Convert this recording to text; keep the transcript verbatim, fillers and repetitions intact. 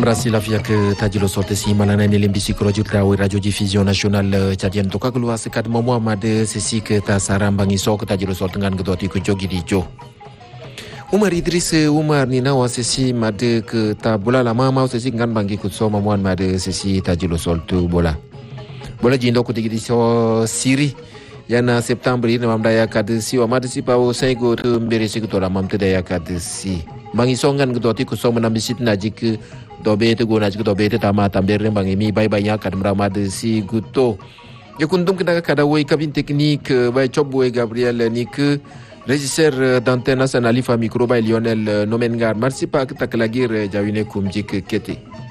Amrasi lafiak tajilo sorte si malana ni limbi psikologik tahu radio diffusion nasional cadian toka keluar sekat momo made sesi ke tasaram bangi sok tajilo sorte dengan ketua ti kujogi di jo. Umar Idris Umar ni nawa sesi made ke ta bola lama mau sesi ngan bangi kutso momoan made sesi tajilo sorte bola. Bola jindo kutigi di so siri yana September ini mamdaya kadesi wa made si pau saigo tu mbere si kutola mamtedaya kadesi. Bangi songan ketua ti kuso menambisit najik dobe te guna jik dobe te tama tambere bangi mi bai banyak kad meramad si guto ya kuntum kita kada woi kabin teknik bai cobo Gabriel ni ke regisseur d'antenne nationale fa micro bai Lionel Nomengar merci pas kita kelagir jawine kum jik kete